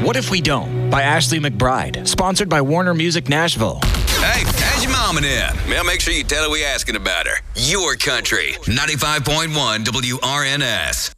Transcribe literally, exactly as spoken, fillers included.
What If We Don't by Ashley McBride, sponsored by Warner Music Nashville. Hey, how's your mama in? Well, make sure you tell her we asking about her. Your country, ninety-five point one W R N S.